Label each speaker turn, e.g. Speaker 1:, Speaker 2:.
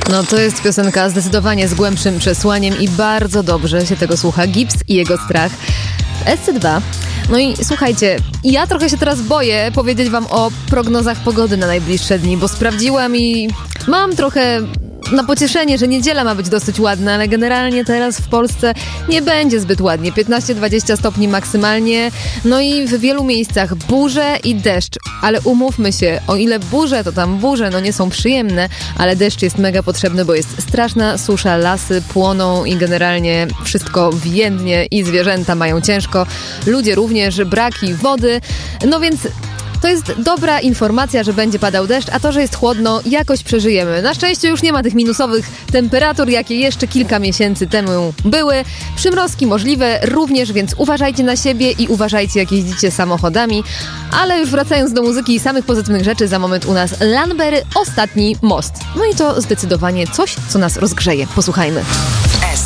Speaker 1: No to jest piosenka zdecydowanie z głębszym przesłaniem i bardzo dobrze się tego słucha. Gibbs i jego strach. SC2. No i słuchajcie, ja trochę się teraz boję powiedzieć wam o prognozach pogody na najbliższe dni, bo sprawdziłam i mam trochę na pocieszenie, że niedziela ma być dosyć ładna, ale generalnie teraz w Polsce nie będzie zbyt ładnie. 15-20 stopni maksymalnie, no i w wielu miejscach burze i deszcz. Ale umówmy się, o ile burze, to tam burze, no nie są przyjemne, ale deszcz jest mega potrzebny, bo jest straszna susza, lasy płoną i generalnie wszystko więdnie i zwierzęta mają ciężko. Ludzie również, braki wody, no więc to jest dobra informacja, że będzie padał deszcz, a to, że jest chłodno, jakoś przeżyjemy. Na szczęście już nie ma tych minusowych temperatur, jakie jeszcze kilka miesięcy temu były. Przymrozki możliwe również, więc uważajcie na siebie i uważajcie, jak jeździcie samochodami. Ale już wracając do muzyki i samych pozytywnych rzeczy, za moment u nas Lanbery, Ostatni most. No i to zdecydowanie coś, co nas rozgrzeje. Posłuchajmy.